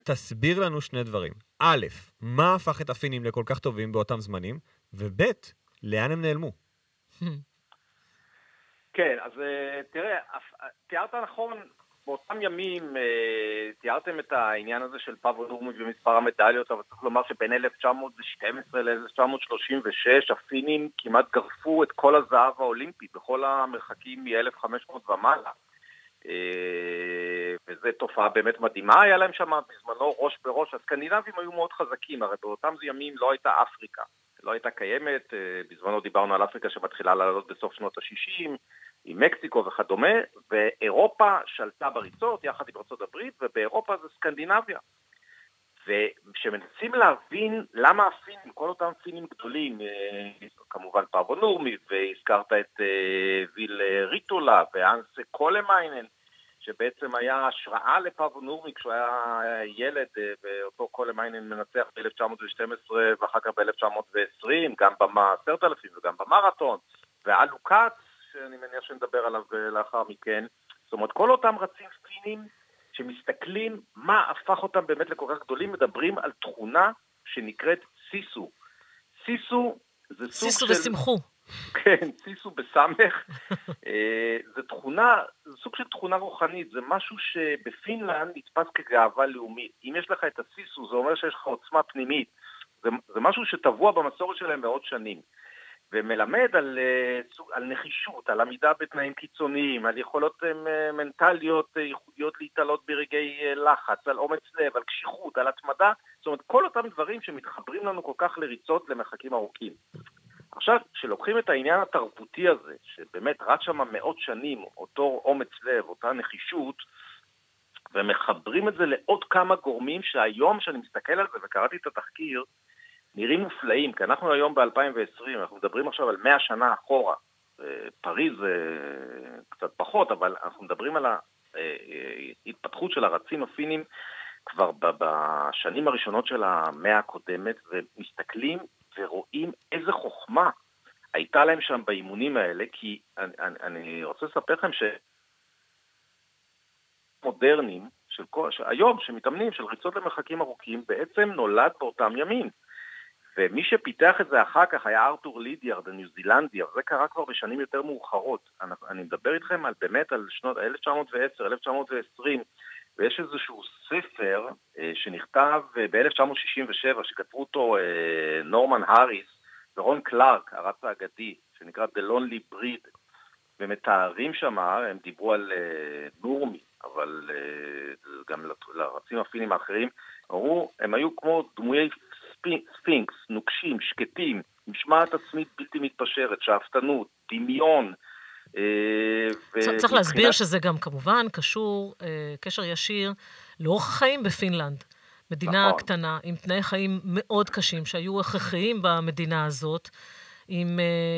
תסביר לנו שני דברים. א', מה הפך את הפינים לכל כך טובים באותם זמנים? וב', לאן הם נעלמו? כן, אז תראה, תיארת נכון, באותם ימים תיארתם את העניין הזה של פאבו נורמי ומספר המדליות, אבל צריך לומר שבין 1912 ל-1936 הפינים כמעט גרפו את כל הזהב האולימפי בכל המרחקים מ-1500 ומעלה. וזו תופעה באמת מדהימה, היה להם שם בזמנו ראש בראש, הסקנדינבים היו מאוד חזקים, הרי באותם ימים לא הייתה אפריקה, לא הייתה קיימת, בזמנו דיברנו על אפריקה שמתחילה לעלות בסוף שנות ה-60, עם מקסיקו וכדומה, ואירופה שלטה בריצות יחד עם ארצות הברית, ובאירופה זה סקנדינביה. וכשמנסים להבין למה הפינים, כל אותם פינים גדולים, כמובן פאבו נורמי, והזכרת את ויל ריטולה ואנס קולמיינן, שבעצם היה השראה לפאבו נורמי כשהוא היה ילד, ואותו קולמיינן מנצח ב-1912 ואחר כך ב-1920, גם ב-10,000 וגם במרתון, ואלו קאץ, שאני מניח שנדבר עליו לאחר מכן. זאת אומרת, כל אותם רצים פינים שמסתכלים מה הפך אותם באמת לכל כך גדולים, מדברים על תכונה שנקראת סיסו. סיסו זה סוג סיסו של... ושמחו. כן, סיסו בסמך. זה תכונה, זה סוג של תכונה רוחנית, זה משהו שבפינלנד נתפס כגאווה לאומית. אם יש לך את הסיסו, זה אומר שיש לך עוצמה פנימית. זה משהו שטבוע במסורת שלהם מאוד שנים. ומלמד על נחישות, על עמידה בתנאים קיצוניים, על יכולות מנטליות ייחודיות להתעלות ברגעי לחץ, על אומץ לב, על קשיחות, על התמדה, זאת אומרת, כל אותם דברים שמתחברים לנו כל כך לריצות למרחקים ארוכים. עכשיו, כשלוקחים את העניין התרבותי הזה, שבאמת רץ שם מאות שנים, אותו אומץ לב, אותה נחישות, ומחברים את זה לעוד כמה גורמים שהיום, שאני מסתכל על זה וקראתי את התחקיר, נראים מופלאים, כי אנחנו היום ב-2020, אנחנו מדברים עכשיו על 100 שנה אחורה, פריז קצת פחות, אבל אנחנו מדברים על ההתפתחות של הרצים הפינים כבר בשנים הראשונות של המאה הקודמת, ומסתכלים ורואים איזה חוכמה הייתה להם שם באימונים האלה, כי אני רוצה לספר לכם מודרניים, היום שמתאמנים, של ריצות למרחקים ארוכים, בעצם נולד באותם ימים. ומי שפיתח את זה אחר כך היה ארתור לידיארד, הניו זילנדי, זה קרה כבר בשנים יותר מאוחרות. אני מדבר איתכם באמת על שנות 1910, 1920, ויש איזשהו ספר שנכתב ב-1967, שכתבו אותו נורמן האריס ורון קלארק, הרץ האגדי, שנקרא The Lonely Breed, ומתארים שם, הם דיברו על נורמי, אבל גם לרצים הפינים האחרים, אמרו, הם היו כמו דמויי ספינקס, נוקשים, שקטים, משמעת עצמית בלתי מתפשרת, שאפתנות, דמיון. צריך להסביר שזה גם כמובן קשור, קשר ישיר, לאורח החיים בפינלנד. מדינה קטנה, עם תנאי חיים מאוד קשים, שהיו הכרחיים במדינה הזאת, עם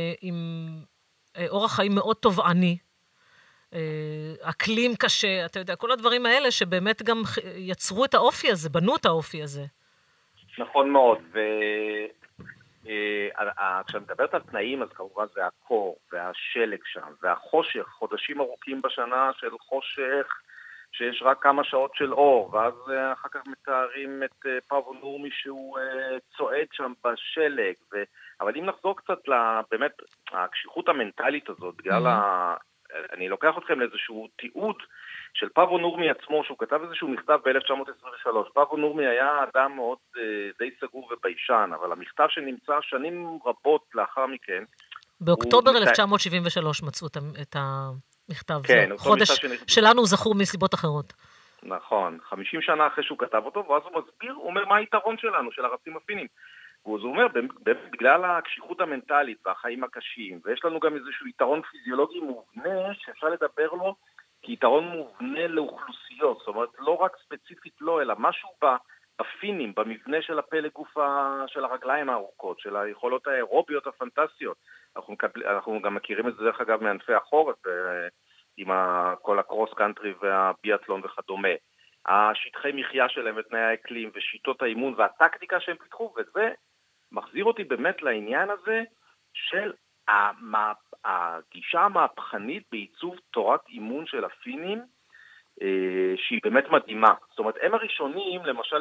אורח חיים מאוד תובעני, אקלים קשה, אתה יודע, כל הדברים האלה שבאמת גם יצרו את האופי הזה, בנו את האופי הזה. נכון מאוד, כשאני מדברת על תנאים, אז כמובן זה הקור והשלג שם, והחושך, חודשים ארוכים בשנה של חושך, שיש רק כמה שעות של אור, ואז אחר כך מתארים את פאבו נורמי שהוא צועד שם בשלג, אבל אם נחזור קצת באמת, הקשיחות המנטלית הזאת, בגלל אני לוקח אתכם לאיזשהו תיעוד של פאבו נורמי עצמו, שהוא כתב איזשהו מכתב ב-1923. פאבו נורמי היה אדם מאוד די סגור וביישן, אבל המכתב שנמצא שנים רבות לאחר מכן... באוקטובר 1973 מצאו את המכתב. כן. חודש שלנו זכור מסיבות אחרות. נכון, 50 שנה אחרי שהוא כתב אותו, ואז הוא מסביר, הוא אומר מה היתרון שלנו, של הרצים הפינים. הוא אומר, בגלל הקשיחות המנטלית והחיים הקשים, ויש לנו גם איזשהו יתרון פיזיולוגי מובנה, שאפשר לדבר לו כיתרון מובנה לאוכלוסיות, זאת אומרת, לא רק ספציפית לא, אלא משהו בפינים, במבנה של הפלג גוף של הרגליים הארוכות, של היכולות האירוביות הפנטסטיות. אנחנו גם מכירים את זה, דרך אגב, מענפי החורף, עם כל הקרוס קאנטרי והביאטלון וכדומה. השטחי מחיה שלהם ותנאי האקלים ושיטות האימון והטקטיקה שהם פיתחו, וזה מחזיר אותי באמת לעניין הזה של הגישה המהפכנית בעיצוב תורת אימון של הפינים, שהיא באמת מדהימה. זאת אומרת, הם הראשונים, למשל,